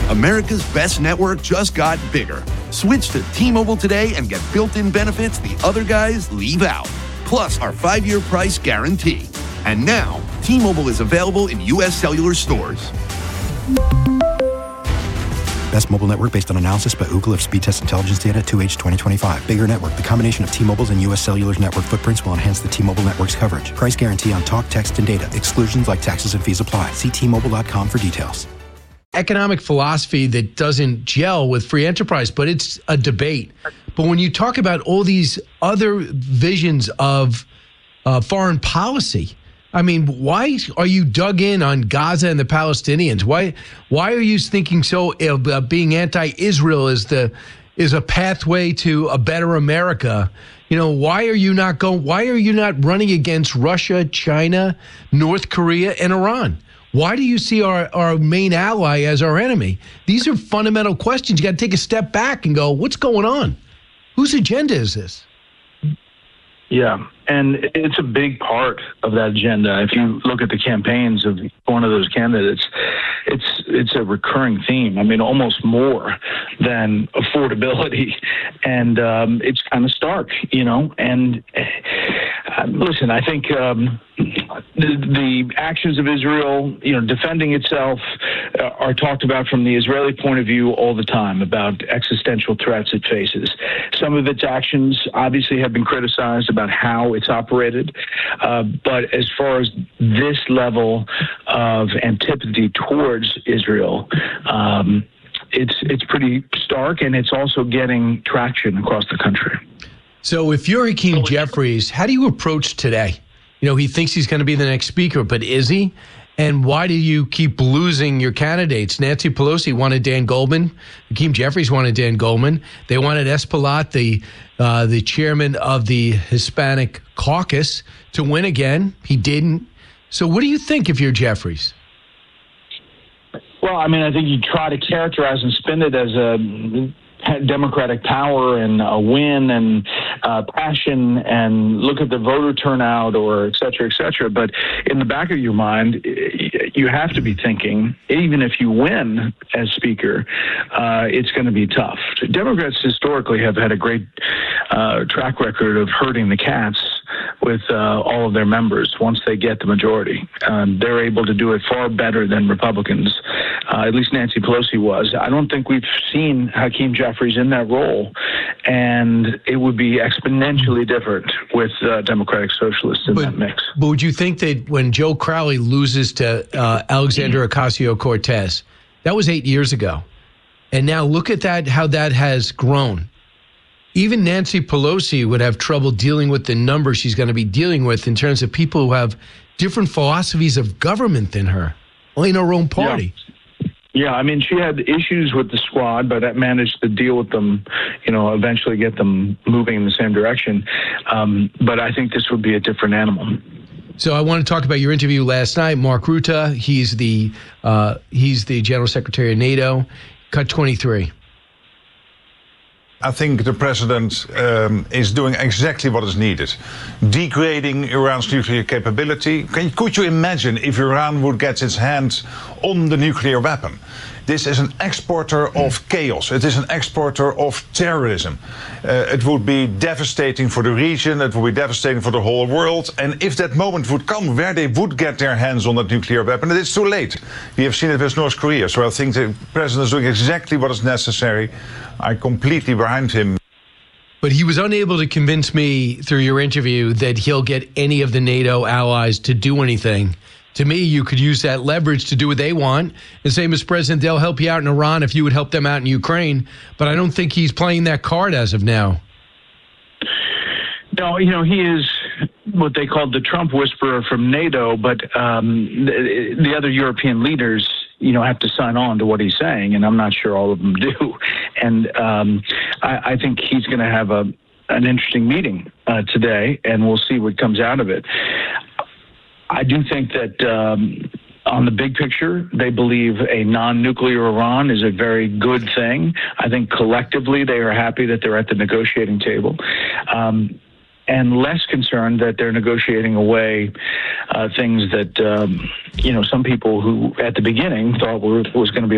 America's best network just got bigger. Switch to T-Mobile today and get built-in benefits the other guys leave out. Plus our 5-year price guarantee. And now, T-Mobile is available in U.S. cellular stores. Best mobile network based on analysis by Ookla of speed test intelligence data 2H 2025. Bigger network. The combination of T-Mobile's and U.S. Cellular's network footprints will enhance the T-Mobile network's coverage. Price guarantee on talk, text, and data. Exclusions like taxes and fees apply. See T-Mobile.com for details. Economic philosophy that doesn't gel with free enterprise, but it's a debate. But when you talk about all these other visions of foreign policy, I mean, why are you dug in on Gaza and the Palestinians? Why are you thinking so being anti-Israel is a pathway to a better America? You know, why are you not running against Russia, China, North Korea, and Iran? Why do you see our main ally as our enemy? These are fundamental questions. You got to take a step back and go, what's going on? Whose agenda is this? Yeah, and it's a big part of that agenda. If you look at the campaigns of one of those candidates, it's a recurring theme. I mean, almost more than affordability, and it's kind of stark, you know. And listen, I think the actions of Israel, you know, defending itself, are talked about from the Israeli point of view all the time about existential threats it faces. Some of its actions obviously have been criticized about how it's operated, but as far as this level of antipathy towards Israel, it's pretty stark, and it's also getting traction across the country. So if you're Hakeem Jeffries, how do you approach today? You know, he thinks he's going to be the next speaker, but is he? And why do you keep losing your candidates? Nancy Pelosi wanted Dan Goldman. Hakeem Jeffries wanted Dan Goldman. They wanted Espaillat, the chairman of the Hispanic caucus, to win again. He didn't. So what do you think if you're Jeffries? Well, I mean, I think you try to characterize and spin it as a Democratic power and a win and passion and look at the voter turnout or et cetera, but in the back of your mind, you have to be thinking, even if you win as speaker, it's going to be tough. Democrats historically have had a great track record of herding the cats with all of their members once they get the majority. They're able to do it far better than Republicans, at least Nancy Pelosi was. I don't think we've seen Hakeem Jeffries in that role, and it would be exponentially different with Democratic Socialists in that mix. But would you think that when Joe Crowley loses to Alexandria Ocasio-Cortez, that was 8 years ago, and now look at that, how that has grown. Even Nancy Pelosi would have trouble dealing with the number she's going to be dealing with in terms of people who have different philosophies of government than her, in her own party. Yeah, I mean, she had issues with the squad, but managed to deal with them, you know, eventually get them moving in the same direction. But I think this would be a different animal. So I want to talk about your interview last night. Mark Rutte, he's the General Secretary of NATO. Cut 23. I think the president is doing exactly what is needed. Degrading Iran's nuclear capability. Could you imagine if Iran would get its hands on the nuclear weapon? This is an exporter of chaos. It is an exporter of terrorism. It would be devastating for the region. It would be devastating for the whole world. And if that moment would come where they would get their hands on that nuclear weapon, it is too late. We have seen it with North Korea. So I think the president is doing exactly what is necessary. I'm completely behind him. But he was unable to convince me through your interview that he'll get any of the NATO allies to do anything. To me, you could use that leverage to do what they want and say, Mr. President, they'll help you out in Iran if you would help them out in Ukraine. But I don't think he's playing that card as of now. No, you know, he is what they called the Trump whisperer from NATO, but the other European leaders, you know, have to sign on to what he's saying, and I'm not sure all of them do. And I think he's going to have an interesting meeting today, and we'll see what comes out of it. I do think that on the big picture, they believe a non-nuclear Iran is a very good thing. I think collectively they are happy that they're at the negotiating table. And less concerned that they're negotiating away things that, you know, some people who at the beginning thought was going to be